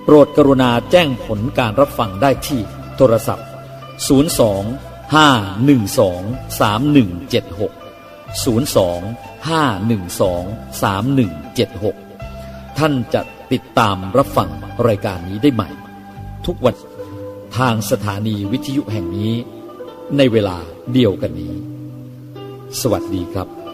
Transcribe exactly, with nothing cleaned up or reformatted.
โปรดกรุณาแจ้งผลการรับฟังได้ที่โทรศัพท์ศูนย์ สอง ห้า หนึ่ง สอง สาม หนึ่ง เจ็ด หก ศูนย์ สอง ห้า หนึ่ง สอง สาม หนึ่ง เจ็ด หกท่านจะติดตามรับฟังรายการนี้ได้ใหม่ทุกวันทางสถานีวิทยุแห่งนี้ในเวลาเดียวกันนี้สวัสดีครับ